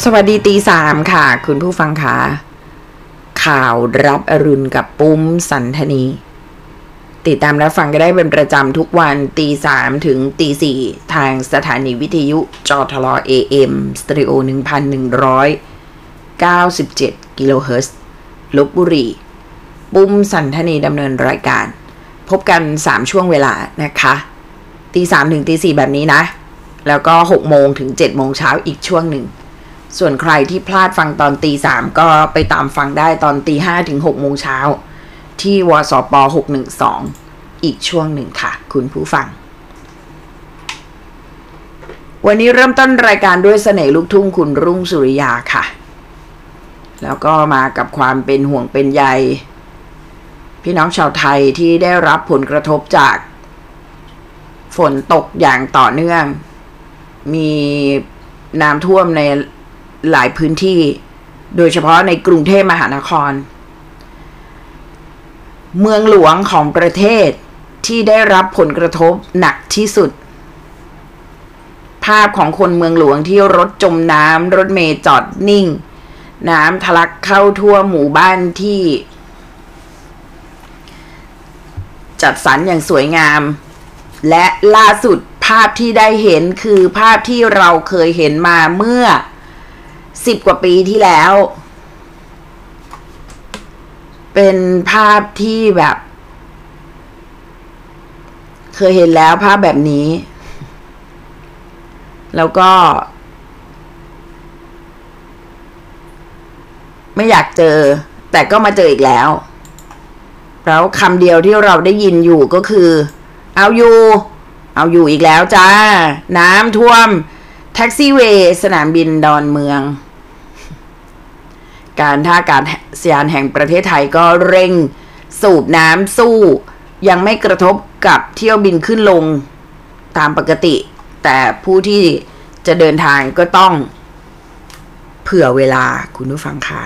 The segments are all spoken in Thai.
วัสดีตีสามค่ะคุณผู้ฟังค่ะข่าวรับอรุณกับปุ้มสันธนีติดตามรับฟังก็ได้เป็นประจำทุกวันตีสามถึงตีสี่ทางสถานีวิทยุจทล AM สเตอริโอ 1,197 กิโลเฮิรตซ์ลพบุรีปุ้มสันธนีดำเนินรายการพบกัน3ช่วงเวลานะคะตีสามถึงตีสี่แบบนี้นะแล้วก็6โมงถึง7โมงเช้าอีกช่วงหนึ่งส่วนใครที่พลาดฟังตอนตีสามก็ไปตามฟังได้ตอนตีห้าถึง6โมงเช้าที่วสป612อีกช่วงหนึ่งค่ะคุณผู้ฟังวันนี้เริ่มต้นรายการด้วยเสน่ห์ลูกทุ่งคุณรุ่งสุริยาค่ะแล้วก็มากับความเป็นห่วงเป็นใยพี่น้องชาวไทยที่ได้รับผลกระทบจากฝนตกอย่างต่อเนื่องมีน้ำท่วมในหลายพื้นที่โดยเฉพาะในกรุงเทพมหานครเมืองหลวงของประเทศที่ได้รับผลกระทบหนักที่สุดภาพของคนเมืองหลวงที่รถจมน้ำรถเมล์จอดนิ่งน้ำทะลักเข้าทั่วหมู่บ้านที่จัดสรรอย่างสวยงามและล่าสุดภาพที่ได้เห็นคือภาพที่เราเคยเห็นมาเมื่อ10กว่าปีที่แล้วเป็นภาพที่แบบเคยเห็นแล้วภาพแบบนี้แล้วก็ไม่อยากเจอแต่ก็มาเจออีกแล้วแล้วคำเดียวที่เราได้ยินอยู่ก็คือเอาอยู่อีกแล้วจ้าน้ำท่วมแท็กซี่เวย์สนามบินดอนเมืองการท่าอากาศยานแห่งประเทศไทยก็เร่งสูบน้ำสู้ยังไม่กระทบกับเที่ยวบินขึ้นลงตามปกติแต่ผู้ที่จะเดินทางก็ต้องเผื่อเวลาคุณผู้ฟังค่ะ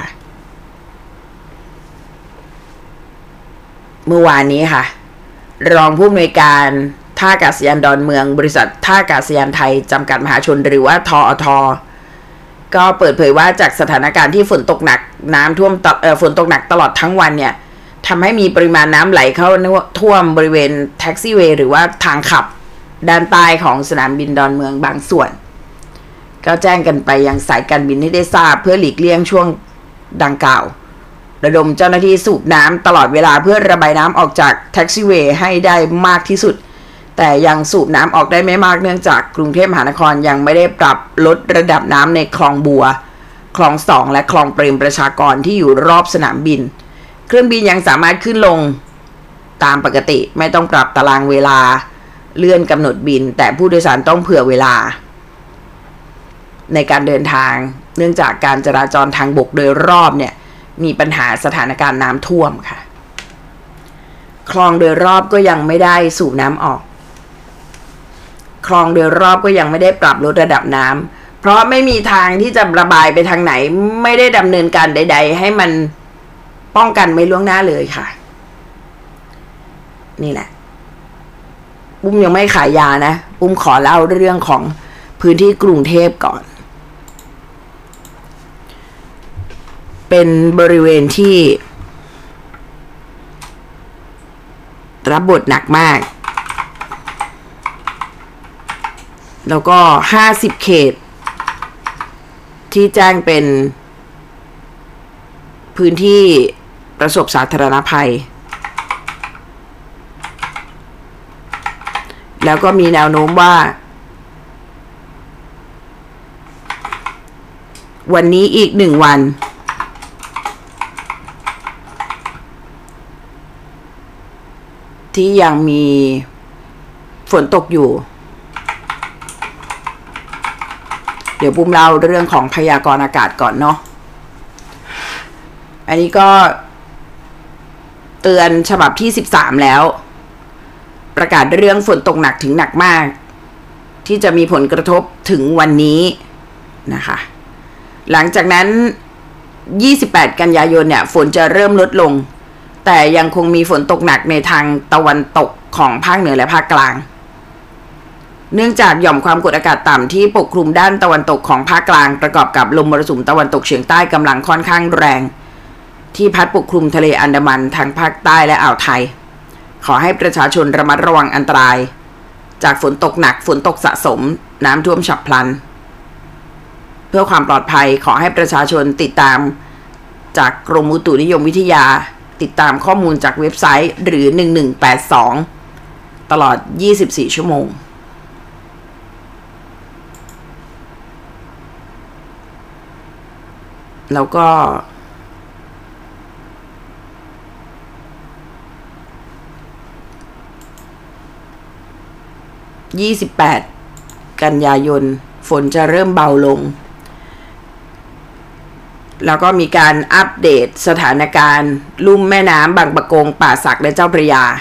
เมื่อวานนี้ค่ะรองผู้อำนวยการท่าอากาศยานดอนเมืองบริษัทท่าอากาศยานไทยจำกัดมหาชนหรือว่าทอทก็เปิดเผยว่าจากสถานการณ์ที่ฝนตกหนักน้ำท่วมฝนตกหนักตลอดทั้งวันเนี่ยทำให้มีปริมาณน้ำไหลเข้าท่วมบริเวณแท็กซี่เวย์หรือว่าทางขับด้านใต้ของสนามบินดอนเมืองบางส่วนก็แจ้งกันไปยังสายการบินให้ได้ทราบเพื่อหลีกเลี่ยงช่วงดังกล่าวระดมเจ้าหน้าที่สูบน้ำตลอดเวลาเพื่อระบายน้ำออกจากแท็กซี่เวย์ให้ได้มากที่สุดแต่ยังสูบน้ำออกได้ไม่มากเนื่องจากกรุงเทพมหานครยังไม่ได้ปรับลดระดับน้ำในคลองบัวคลอง2และคลองเปรมประชากรที่อยู่รอบสนามบินเครื่องบินยังสามารถขึ้นลงตามปกติไม่ต้องปรับตารางเวลาเลื่อนกำหนดบินแต่ผู้โดยสารต้องเผื่อเวลาในการเดินทางเนื่องจากการจราจรทางบกโดยรอบเนี่ยมีปัญหาสถานการณ์น้ำท่วมค่ะคลองโดยรอบก็ยังไม่ได้สูบน้ำออกคลองโดยรอบก็ยังไม่ได้ปรับลดระดับน้ำเพราะไม่มีทางที่จะระบายไปทางไหนไม่ได้ดำเนินการใดๆให้มันป้องกันไว้ล่วงหน้าเลยค่ะนี่แหละปุ้มยังไม่ขายยานะปุ้มขอเล่าเรื่องของพื้นที่กรุงเทพก่อนเป็นบริเวณที่รับบทหนักมากแล้วก็50เขตที่แจ้งเป็นพื้นที่ประสบสาธารณภัยแล้วก็มีแนวโน้มว่าวันนี้อีก1วันที่ยังมีฝนตกอยู่เดี๋ยวปุ้มเล่าเรื่องของพยากรณ์อากาศก่อนเนาะอันนี้ก็เตือนฉบับที่13แล้วประกาศเรื่องฝนตกหนักถึงหนักมากที่จะมีผลกระทบถึงวันนี้นะคะหลังจากนั้น28กันยายนเนี่ยฝนจะเริ่มลดลงแต่ยังคงมีฝนตกหนักในทางตะวันตกของภาคเหนือและภาคกลางเนื่องจากหย่อมความกดอากาศต่ำที่ปกคลุมด้านตะวันตกของภาคกลางประกอบกับลมมรสุมตะวันตกเฉียงใต้กำลังค่อนข้างแรงที่พัดปกคลุมทะเลอันดามันทางภาคใต้และอ่าวไทยขอให้ประชาชนระมัดระวังอันตรายจากฝนตกหนักฝนตกสะสมน้ำท่วมฉับพลันเพื่อความปลอดภัยขอให้ประชาชนติดตามจากกรมอุตุนิยมวิทยาติดตามข้อมูลจากเว็บไซต์หรือ1182ตลอด24ชั่วโมงแล้วก็28กันยายนฝนจะเริ่มเบาลงแล้วก็มีการอัปเดตสถานการณ์ลุ่มแม่น้ำบางปะกงป่าสักและเจ้าพระยา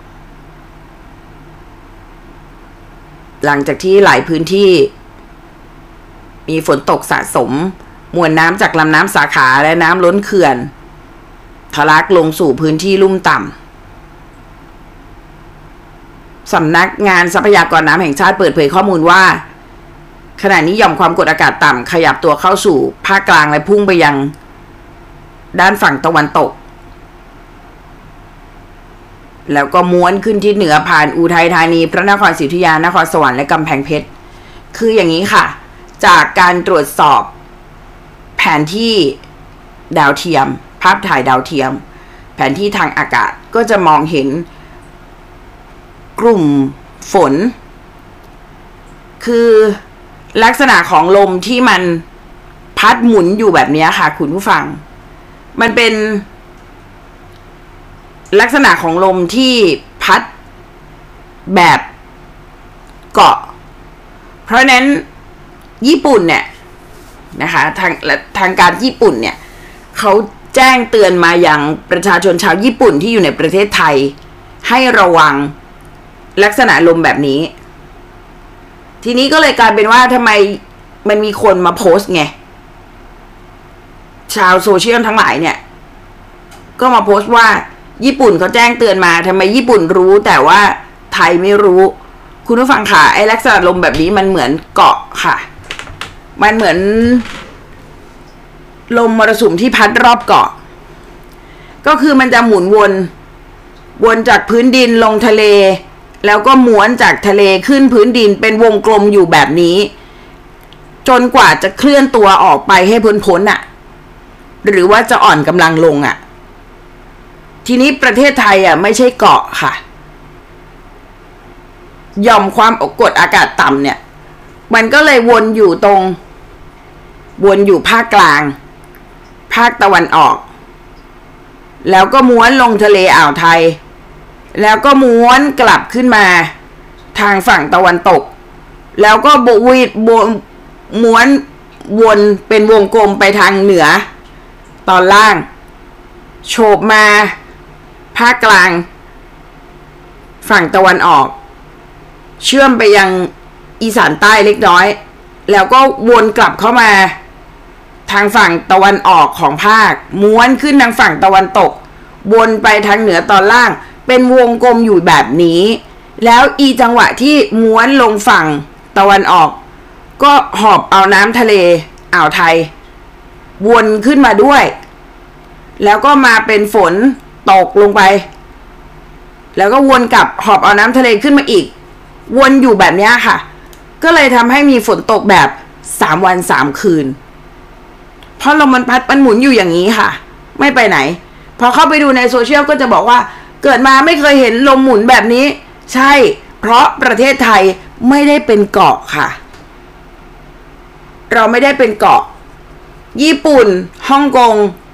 หลังจากที่หลายพื้นที่มีฝนตกสะสมมวลน้ำจากลำน้ำสาขาและน้ำล้นเขื่อนทะลักลงสู่พื้นที่ลุ่มต่ำสำนักงานทรัพยากรน้ำแห่งชาติเปิดเผยข้อมูลว่าขณะนี้หย่อมความกดอากาศต่ำขยับตัวเข้าสู่ภาคกลางและพุ่งไปยังด้านฝั่งตะวันตกแล้วก็ม้วนขึ้นที่เหนือผ่านอุทัยธานีพระนครศรีอยุธยานครสวรรค์และกำแพงเพชรคืออย่างนี้ค่ะจากการตรวจสอบแผนที่ดาวเทียมภาพถ่ายดาวเทียมแผนที่ทางอากาศก็จะมองเห็นกลุ่มฝนคือลักษณะของลมที่มันพัดหมุนอยู่แบบนี้ค่ะคุณผู้ฟังมันเป็นลักษณะของลมที่พัดแบบเกาะเพราะนั้นญี่ปุ่นเนี่ยนะคะทางการญี่ปุ่นเนี่ยเขาแจ้งเตือนมาอย่างประชาชนชาวญี่ปุ่นที่อยู่ในประเทศไทยให้ระวังลักษณะลมแบบนี้ทีนี้ก็เลยกลายเป็นว่าทำไมมันมีคนมาโพสต์ไงชาวโซเชียลทั้งหลายเนี่ยก็มาโพสต์ว่าญี่ปุ่นเขาแจ้งเตือนมาทำไมญี่ปุ่นรู้แต่ว่าไทยไม่รู้คุณผู้ฟังค่ะไอ้ลักษณะลมแบบนี้มันเหมือนเกาะค่ะมันเหมือนลมมรสุมที่พัดรอบเกาะก็คือมันจะหมุนวนจากพื้นดินลงทะเลแล้วก็ม้วนจากทะเลขึ้นพื้นดินเป็นวงกลมอยู่แบบนี้จนกว่าจะเคลื่อนตัวออกไปให้พ้นอ่ะหรือว่าจะอ่อนกำลังลงอ่ะทีนี้ประเทศไทยอ่ะไม่ใช่เกาะค่ะหย่อมความกดอากาศต่ำเนี่ยมันก็เลยวนอยู่ภาคกลางภาคตะวันออกแล้วก็ม้วนลงทะเลอ่าวไทยแล้วก็ม้วนกลับขึ้นมาทางฝั่งตะวันตกแล้วก็ม้วนวนเป็นวงกลมไปทางเหนือตอนล่างโฉบมาภาคกลางฝั่งตะวันออกเชื่อมไปยังอีสานใต้เล็กน้อยแล้วก็วนกลับเข้ามาทางฝั่งตะวันออกของภาคม้วนขึ้นทางฝั่งตะวันตกวนไปทางเหนือตอนล่างเป็นวงกลมอยู่แบบนี้แล้วอีจังหวะที่ม้วนลงฝั่งตะวันออกก็หอบเอาน้ำทะเลอ่าวไทยวนขึ้นมาด้วยแล้วก็มาเป็นฝนตกลงไปแล้วก็วนกลับหอบเอาน้ำทะเลขึ้นมาอีกวนอยู่แบบนี้ค่ะก็เลยทำให้มีฝนตกแบบ3 วัน 3 คืนเพราะลมมันพัดมันหมุนอยู่อย่างนี้ค่ะไม่ไปไหนพอเข้าไปดูในโซเชียลก็จะบอกว่าเกิดมาไม่เคยเห็นลมหมุนแบบนี้ใช่เพราะประเทศไทยไม่ได้เป็นเกาะค่ะเราไม่ได้เป็นเกาะญี่ปุ่นฮ่องกง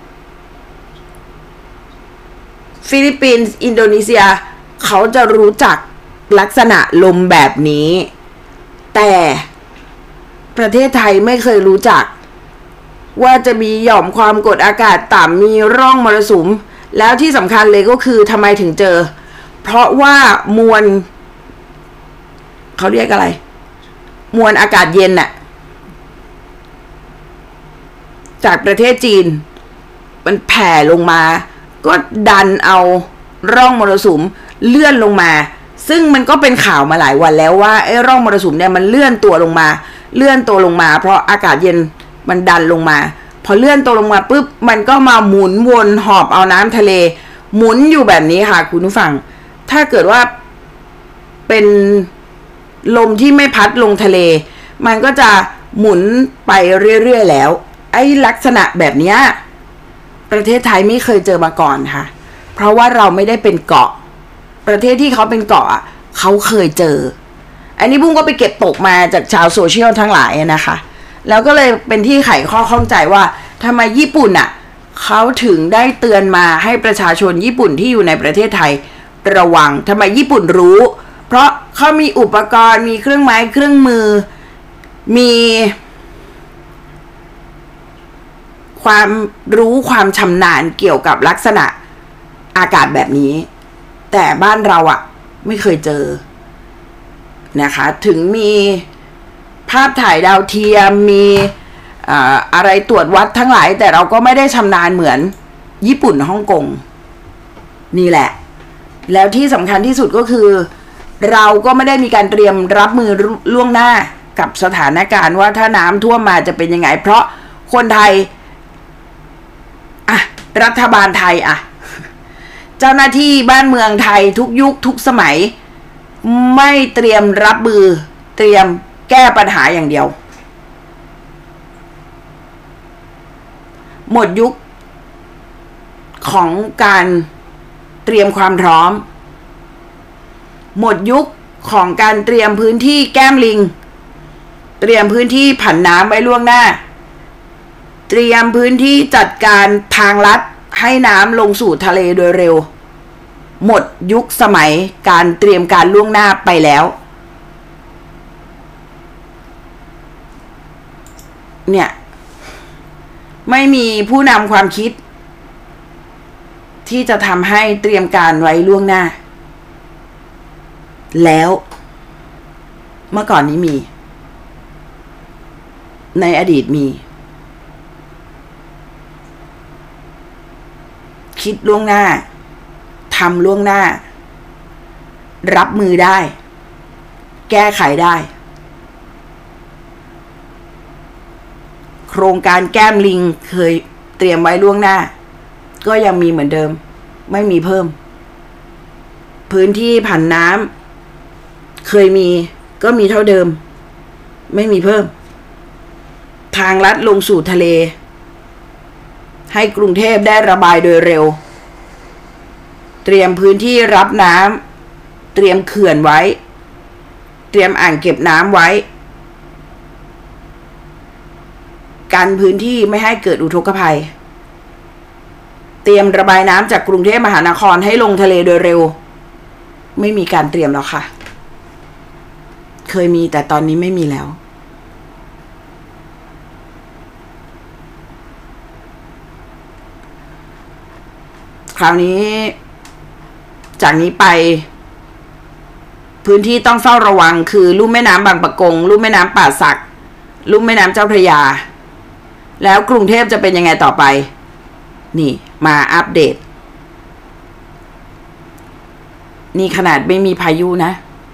ฟิลิปปินส์อินโดนีเซียเขาจะรู้จักลักษณะลมแบบนี้แต่ประเทศไทยไม่เคยรู้จักว่าจะมีหย่อมความกดอากาศต่ำมีร่องมรสุมแล้วที่สำคัญเลยก็คือทำไมถึงเจอเพราะว่ามวลเขาเรียกอะไรมวลอากาศเย็นน่ะจากประเทศจีนมันแผ่ลงมาก็ดันเอาร่องมรสุมเลื่อนลงมาซึ่งมันก็เป็นข่าวมาหลายวันแล้วว่าไอ้ร่องมรสุมเนี่ยมันเลื่อนตัวลงมาเพราะอากาศเย็นมันดันลงมาพอเลื่อนตัวลงมาปุ๊บมันก็มาหมุนวนหอบเอาน้ำทะเลหมุนอยู่แบบนี้ค่ะคุณผู้ฟังถ้าเกิดว่าเป็นลมที่ไม่พัดลงทะเลมันก็จะหมุนไปเรื่อยๆแล้วไอ้ลักษณะแบบนี้ประเทศไทยไม่เคยเจอมาก่อนค่ะเพราะว่าเราไม่ได้เป็นเกาะประเทศที่เขาเป็นเกาะเขาเคยเจออันนี้บุ้งก็ไปเก็บตกมาจากชาวโซเชียลทั้งหลายนะคะแล้วก็เลยเป็นที่ไขข้อข้องใจว่าทำไมญี่ปุ่นเขาถึงได้เตือนมาให้ประชาชนญี่ปุ่นที่อยู่ในประเทศไทยระวังทำไมญี่ปุ่นรู้เพราะเขามีอุปกรณ์มีเครื่องไม้เครื่องมือมีความรู้ความชำนาญเกี่ยวกับลักษณะอากาศแบบนี้แต่บ้านเราไม่เคยเจอนะคะถึงมีภาพถ่ายดาวเทียมมีอะไรตรวจวัดทั้งหลายแต่เราก็ไม่ได้ชำนาญเหมือนญี่ปุ่นฮ่องกงนี่แหละแล้วที่สำคัญที่สุดก็คือเราก็ไม่ได้มีการเตรียมรับมือล่วงหน้ากับสถานการณ์ว่าถ้าน้ำท่วมมาจะเป็นยังไงเพราะคนไทยรัฐบาลไทยเจ้าหน้าที่บ้านเมืองไทยทุกยุคทุกสมัยไม่เตรียมรับมือเตรียมแก้ปัญหาอย่างเดียวหมดยุคของการเตรียมความพร้อมหมดยุคของการเตรียมพื้นที่แก้มลิงเตรียมพื้นที่ผันน้ำไว้ล่วงหน้าเตรียมพื้นที่จัดการทางลัดให้น้ำลงสู่ทะเลโดยเร็วหมดยุคสมัยการเตรียมการล่วงหน้าไปแล้วเนี่ยไม่มีผู้นำความคิดที่จะทำให้เตรียมการไว้ล่วงหน้าแล้วเมื่อก่อนนี้มีในอดีตมีคิดล่วงหน้าทำล่วงหน้ารับมือได้แก้ไขได้โครงการแก้มลิงเคยเตรียมไว้ล่วงหน้าก็ยังมีเหมือนเดิมไม่มีเพิ่มพื้นที่ผันน้ำเคยมีก็มีเท่าเดิมไม่มีเพิ่มทางลัดลงสู่ทะเลให้กรุงเทพได้ระบายโดยเร็วเตรียมพื้นที่รับน้ำเตรียมเขื่อนไว้เตรียมอ่างเก็บน้ำไว้กันพื้นที่ไม่ให้เกิดอุทกภัยเตรียมระบายน้ำจากกรุงเทพมหานครให้ลงทะเลโดยเร็วไม่มีการเตรียมแล้วค่ะเคยมีแต่ตอนนี้ไม่มีแล้วคราวนี้จากนี้ไปพื้นที่ต้องเฝ้าระวังคือลุ่มแม่น้ำบางปะกงลุ่มแม่น้ำป่าสักลุ่มแม่น้ำเจ้าพระยาแล้วกรุงเทพจะเป็นยังไงต่อไปนี่มาอัปเดตนี่ขนาดไม่มีพายุนะ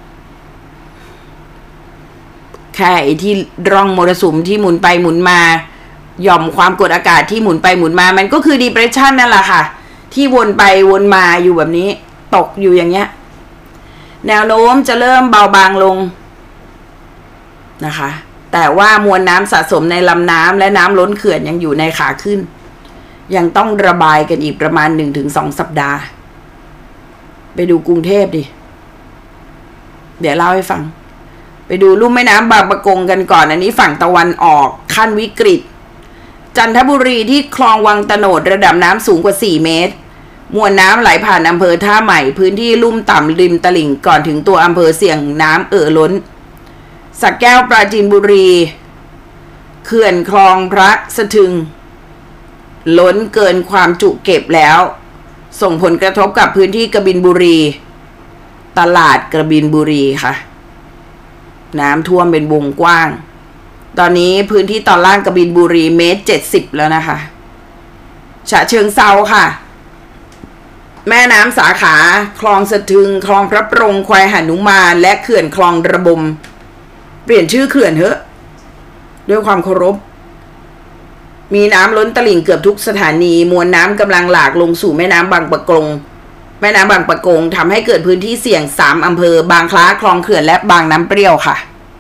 แค่ไอ้ที่ร่องมรสุมที่หมุนไปหมุนมาหย่อมความกดอากาศที่หมุนไปหมุนมามันก็คือ depression นั่นแหละค่ะที่วนไปวนมาอยู่แบบนี้ตกอยู่อย่างเงี้ยแนวโน้มจะเริ่มเบาบางลงนะคะแต่ว่ามวลน้ำสะสมในลำน้ำและน้ำล้นเขื่อนยังอยู่ในขาขึ้นยังต้องระบายกันอีกประมาณ 1-2 สัปดาห์ไปดูกรุงเทพดิเดี๋ยวเล่าให้ฟังไปดูลุ่มแม่น้ำบางปะกงกันก่อนอันนี้ฝั่งตะวันออกขั้นวิกฤตจันทบุรีที่คลองวังตะโนดระดับน้ำสูงกว่า4 เมตรมวลน้ำไหลผ่านอำเภอท่าใหม่พื้นที่ลุ่มต่ำริมตลิ่งก่อนถึงตัวอำเภอเสี่ยงน้ำล้นสระแก้วปราจีนบุรีเขื่อนคลองพระสะทึงล้นเกินความจุเก็บแล้วส่งผลกระทบกับพื้นที่กบินบุรีตลาดกบินบุรีค่ะน้ำท่วมเป็นวงกว้างตอนนี้พื้นที่ตอนล่างกบินบุรี1.70 เมตรแล้วนะคะฉะเชิงเทราค่ะแม่น้ำสาขาคลองสะทึงคลองพระปรงควายหนุมานและเขื่อนคลองระบมเปลี่ยนชื่อเขื่อนเถอะด้วยความเคารพมีน้ำล้นตลิ่งเกือบทุกสถานีมวลน้ำกำลังหลากลงสู่แม่น้ำบางปะกงแม่น้ำบางปะกงทำให้เกิดพื้นที่เสี่ยง3อำเภอบางคล้าคลองเขื่อนและบางน้ำเปรี้ยวค่ะ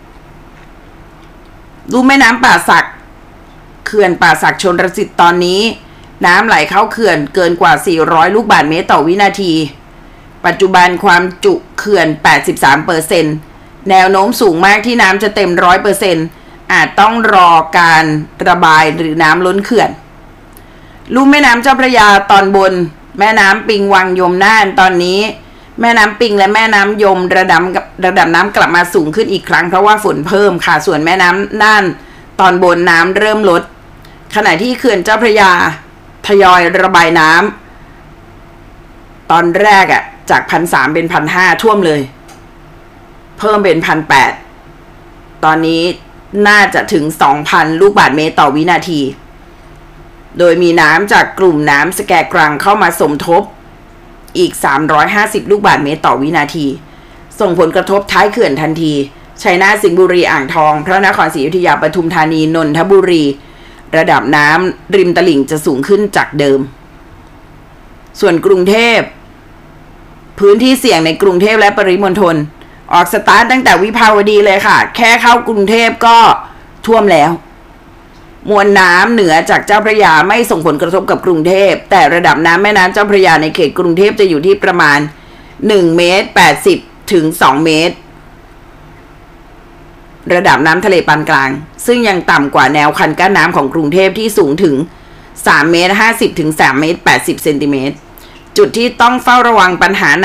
ลุ่มแม่น้ำป่าสักเขื่อนป่าสักชลสิทธิ์ตอนนี้น้ำไหลเข้าเขื่อนเกินกว่า400ลูกบาศก์เมตรต่อวินาทีปัจจุบันความจุเขื่อน 83% แนวโน้มสูงมากที่น้ำจะเต็ม 100%อาจต้องรอการระบายหรือน้ำล้นเขื่อนลุ่มแม่น้ำเจ้าพระยาตอนบนแม่น้ำปิงวังยมน่านตอนนี้แม่น้ำปิงและแม่น้ำยมระดับน้ำกลับมาสูงขึ้นอีกครั้งเพราะว่าฝนเพิ่มค่ะส่วนแม่น้ำน่านตอนบนน้ำเริ่มลดขณะที่เขื่อนเจ้าพระยาทยอยระบายน้ำตอนแรกจาก 1,300 เป็น 1,500 ท่วมเลยเพิ่มเป็น 1,800 ตอนนี้น่าจะถึง 2,000 ลูกบาศก์เมตรต่อวินาทีโดยมีน้ำจากกลุ่มน้ำสแกกรังเข้ามาสมทบอีก350ลูกบาศก์เมตรต่อวินาทีส่งผลกระทบท้ายเขื่อนทันทีชัยนาทสิงห์บุรีอ่างทองพระนครศรีอยุธยาปทุมธานีนนทบุรีระดับน้ำริมตลิ่งจะสูงขึ้นจากเดิมส่วนกรุงเทพพื้นที่เสี่ยงในกรุงเทพและปริมณฑลออกสตาร์ทตั้งแต่วิภาวดีเลยค่ะแค่เข้ากรุงเทพก็ท่วมแล้วมวลน้ำเหนือจากเจ้าพระยาไม่ส่งผลกระทบกับกรุงเทพแต่ระดับน้ำแม่น้ำเจ้าพระยาในเขตกรุงเทพจะอยู่ที่ประมาณ1 เมตร 80 ถึง 2 เมตรระดับน้ำทะเลปานกลางซึ่งยังต่ำกว่าแนวคันกั้นน้ำของกรุงเทพที่สูงถึง3 เมตร 50 ถึง 3 เมตร 80 เซนติเมตรจุดที่ต้องเฝ้าระวังปัญหา